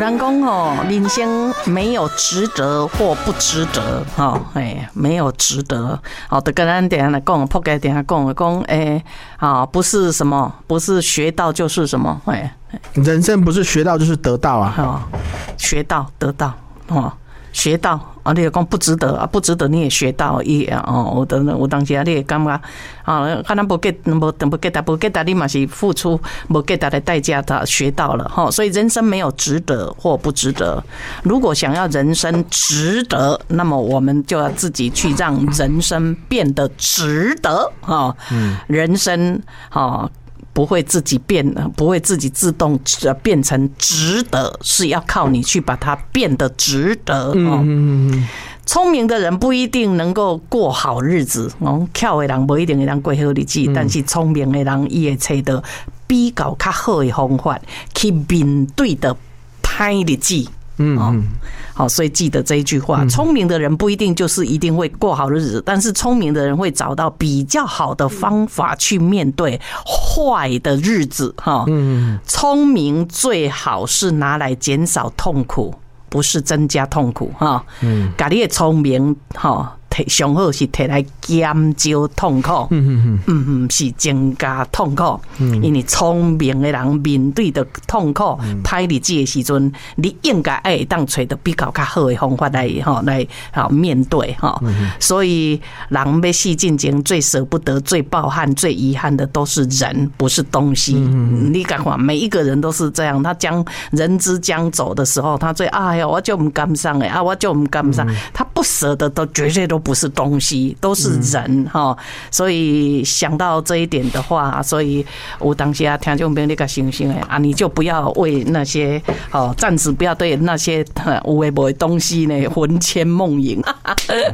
人讲吼，人生没有值得或不值得，哈，没有值得，好，就跟咱等下来讲，仆街等下讲，不是什么，不是学到就是什么， 人生不是学到就是得到啊， 学到得到，学到啊，你讲不值得啊，不值得你也学到有当时啊，你也感觉可能不给你嘛是付出不给他的代价，他学到了所以人生没有值得或不值得。如果想要人生值得，那么我们就要自己去让人生变得值得人生不会自己变，不会自己自动变成值得，是要靠你去把它变得值得。聪明的人不一定能够过好日子，巧的人不一定会当过好日子，但是聪明的人他会找到比较较好的方法去面对的歹日子。好，所以记得这一句话，聪明的人不一定就是一定会过好日子，但是聪明的人会找到比较好的方法去面对坏的日子。聪明最好是拿来减少痛苦，不是增加痛苦。把你的聪明上好是摕来减少痛苦，不是增加痛苦。因为聪明的人面对的痛苦、歹日子的时阵，你应该会当找到比较好的方法来面对。所以人要死进前最舍不得、最抱憾、最遗憾的都是人，不是东西。你看看，每一个人都是这样，他将人之将走的时候，他最我就不甘上我就不甘上，他不舍得都绝对都不是东西，都是人。所以想到这一点的话，所以有当时听众朋友你个想想你就不要为那些暂时不要对那些有的没的东西呢魂牵梦萦。